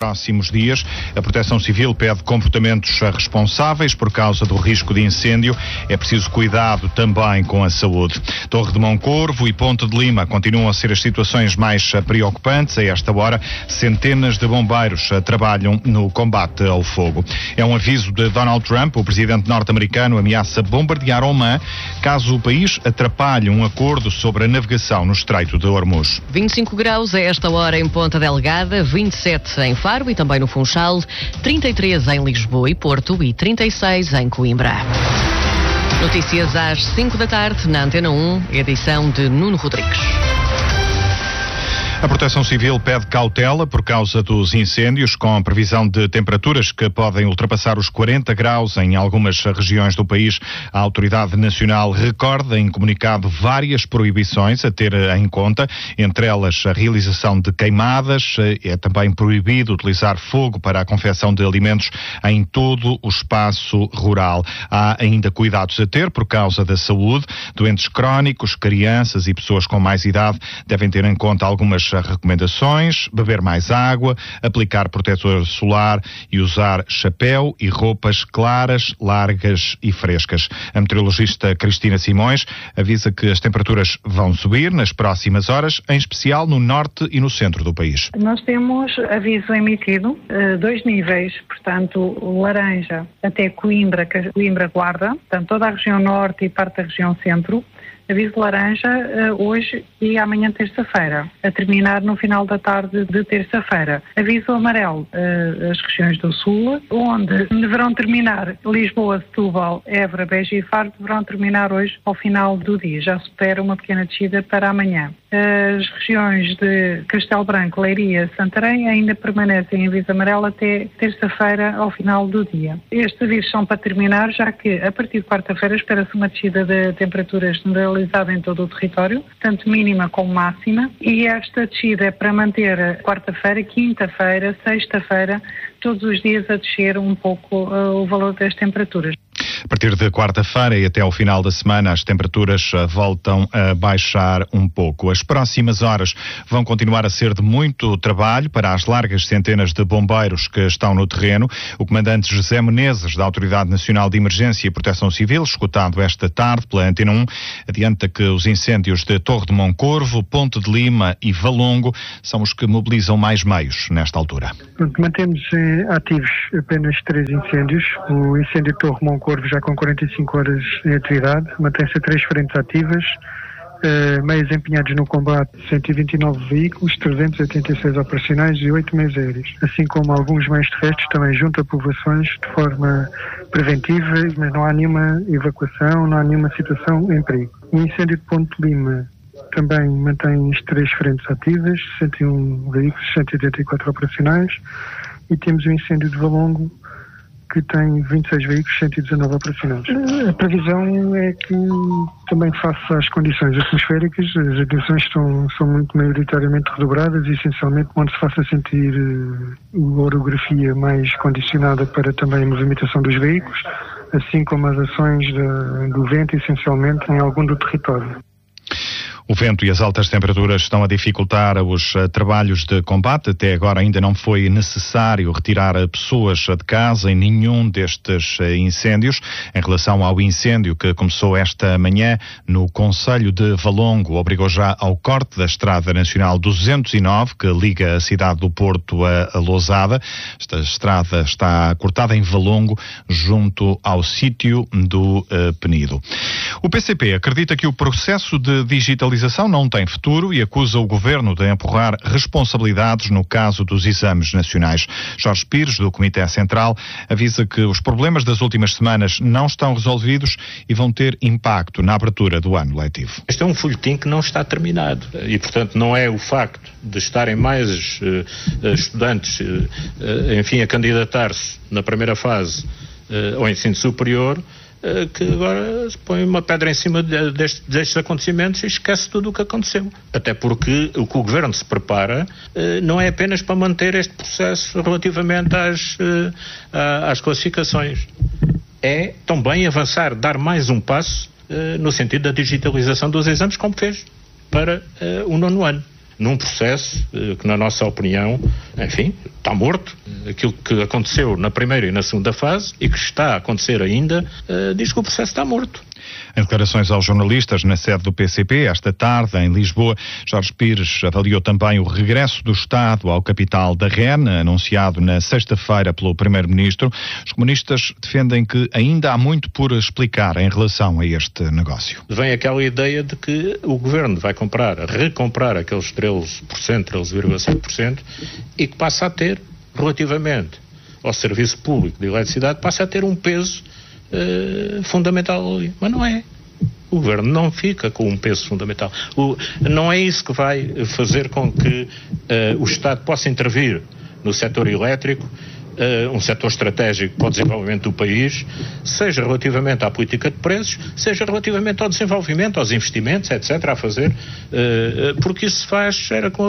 Próximos dias, a Proteção Civil pede comportamentos responsáveis por causa do risco de incêndio. É preciso cuidado também com a saúde. Torre de Moncorvo e Ponte de Lima continuam a ser as situações mais preocupantes. A esta hora, centenas de bombeiros trabalham no combate ao fogo. É um aviso de Donald Trump. O presidente norte-americano ameaça bombardear Omã caso o país atrapalhe um acordo sobre a navegação no Estreito de Hormuz. 25 graus a esta hora em Ponta Delgada, 27 em Faro e também no Funchal, 33 em Lisboa e Porto e 36 em Coimbra. Notícias às 5 da tarde na Antena 1, edição de Nuno Rodrigues. A Proteção Civil pede cautela por causa dos incêndios, com previsão de temperaturas que podem ultrapassar os 40 graus em algumas regiões do país. A Autoridade Nacional recorda em comunicado várias proibições a ter em conta, entre elas a realização de queimadas. É também proibido utilizar fogo para a confecção de alimentos em todo o espaço rural. Há ainda cuidados a ter por causa da saúde. Doentes crónicos, crianças e pessoas com mais idade devem ter em conta algumas recomendações: beber mais água, aplicar protetor solar e usar chapéu e roupas claras, largas e frescas. A meteorologista Cristina Simões avisa que as temperaturas vão subir nas próximas horas, em especial no norte e no centro do país. Nós temos aviso emitido, 2 níveis, portanto, laranja até Coimbra Guarda, portanto, toda a região norte e parte da região centro. Aviso laranja hoje e amanhã terça-feira, a terminar no final da tarde de terça-feira. Aviso amarelo as regiões do sul, onde deverão terminar Lisboa, Setúbal, Évora, Beja e Faro, deverão terminar hoje ao final do dia. Já se espera uma pequena descida para amanhã. As regiões de Castelo Branco, Leiria, Santarém ainda permanecem em aviso amarelo até terça-feira ao final do dia. Estes avisos são para terminar, já que a partir de quarta-feira espera-se uma descida de temperaturas generalizada em todo o território, tanto mínima como máxima, e esta descida é para manter quarta-feira, quinta-feira, sexta-feira, todos os dias a descer um pouco o valor das temperaturas. A partir de quarta-feira e até ao final da semana, as temperaturas voltam a baixar um pouco. As próximas horas vão continuar a ser de muito trabalho para as largas centenas de bombeiros que estão no terreno. O comandante José Menezes, da Autoridade Nacional de Emergência e Proteção Civil, escutado esta tarde pela Antena 1, adianta que os incêndios de Torre de Moncorvo, Ponte de Lima e Valongo são os que mobilizam mais meios nesta altura. Mantemos ativos apenas 3 incêndios. O incêndio de Torre de Moncorvo já com 45 horas em atividade, mantém-se a 3 frentes ativas, meios empenhados no combate, 129 veículos, 386 operacionais e 8 meios aéreos, assim como alguns meios terrestres também junto a povoações de forma preventiva, mas não há nenhuma evacuação, não há nenhuma situação em perigo. O incêndio de Ponte de Lima também mantém as 3 frentes ativas, 101 veículos, 184 operacionais, e temos o incêndio de Valongo, que tem 26 veículos, 119 operacionais. A previsão é que, também face às condições atmosféricas, as atenções são muito maioritariamente redobradas e, essencialmente, onde se faça sentir a orografia mais condicionada para também a movimentação dos veículos, assim como as ações do vento, essencialmente, em algum do território. O vento e as altas temperaturas estão a dificultar os trabalhos de combate. Até agora ainda não foi necessário retirar pessoas de casa em nenhum destes incêndios. Em relação ao incêndio que começou esta manhã no concelho de Valongo, obrigou já ao corte da Estrada Nacional 209, que liga a cidade do Porto a Lousada. Esta estrada está cortada em Valongo, junto ao sítio do Penido. O PCP acredita que o processo de digitalização não tem futuro e acusa o governo de empurrar responsabilidades no caso dos exames nacionais. Jorge Pires, do Comitê Central, avisa que os problemas das últimas semanas não estão resolvidos e vão ter impacto na abertura do ano letivo. Este é um folhetim que não está terminado e, portanto, não é o facto de estarem mais estudantes, a candidatar-se na primeira fase ao ensino superior, que agora se põe uma pedra em cima destes acontecimentos e esquece tudo o que aconteceu. Até porque o que o Governo se prepara não é apenas para manter este processo relativamente às classificações. É também avançar, dar mais um passo no sentido da digitalização dos exames, como fez para o 9º ano. num processo que, na nossa opinião, enfim, está morto. Aquilo que aconteceu na primeira e na segunda fase e que está a acontecer ainda, diz que o processo está morto. Em declarações aos jornalistas na sede do PCP, esta tarde, em Lisboa, Jorge Pires avaliou também o regresso do Estado ao capital da REN, anunciado na sexta-feira pelo Primeiro-Ministro. Os comunistas defendem que ainda há muito por explicar em relação a este negócio. Vem aquela ideia de que o Governo vai recomprar aqueles 13,5% e que passa a ter, relativamente ao serviço público de eletricidade, passa a ter um peso fundamental ali. Mas não é. O Governo não fica com um peso fundamental. Não é isso que vai fazer com que o Estado possa intervir no setor elétrico, um setor estratégico para o desenvolvimento do país, seja relativamente à política de preços, seja relativamente ao desenvolvimento, aos investimentos, etc., a fazer, porque isso se faz era com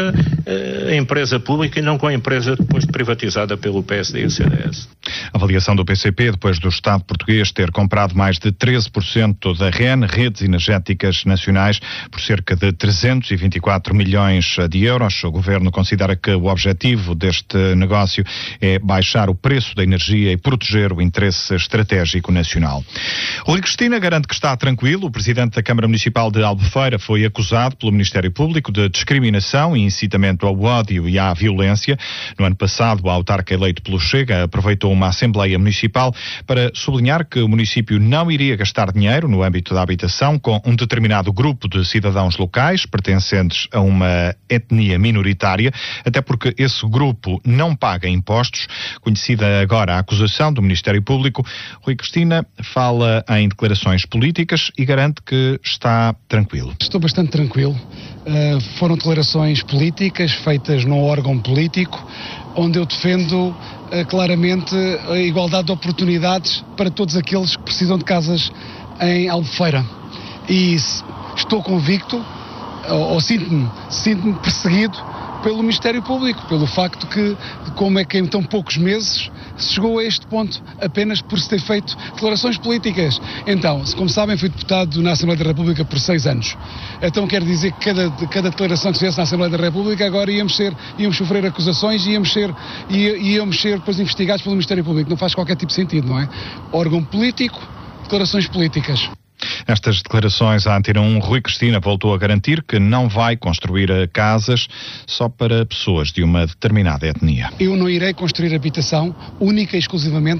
a empresa pública e não com a empresa depois privatizada pelo PSD e o CDS. A avaliação do PCP, depois do Estado português ter comprado mais de 13% da REN, Redes Energéticas Nacionais, por cerca de 324 milhões de euros. O Governo considera que o objetivo deste negócio é baixar o preço da energia e proteger o interesse estratégico nacional. Rui Cristina garante que está tranquilo. O Presidente da Câmara Municipal de Albufeira foi acusado pelo Ministério Público de discriminação e incitamento ao ódio e à violência. No ano passado, o autarca eleito pelo Chega aproveitou uma Assembleia Municipal para sublinhar que o município não iria gastar dinheiro no âmbito da habitação com um determinado grupo de cidadãos locais pertencentes a uma etnia minoritária, até porque esse grupo não paga impostos. Conhecida agora a acusação do Ministério Público, Rui Cristina fala em declarações políticas e garante que está tranquilo. Estou bastante tranquilo. Foram declarações políticas feitas num órgão político, onde eu defendo claramente a igualdade de oportunidades para todos aqueles que precisam de casas em Albufeira. E estou convicto, ou sinto-me perseguido pelo Ministério Público, pelo facto que, como é que em tão poucos meses se chegou a este ponto, apenas por se ter feito declarações políticas. Então, como sabem, fui deputado na Assembleia da República por 6 anos. Então quer dizer que cada declaração que se fizesse na Assembleia da República, agora íamos sofrer acusações e íamos ser depois investigados pelo Ministério Público. Não faz qualquer tipo de sentido, não é? Órgão político, declarações políticas. Nestas declarações à Antena 1, Rui Cristina voltou a garantir que não vai construir casas só para pessoas de uma determinada etnia. Eu não irei construir habitação única e exclusivamente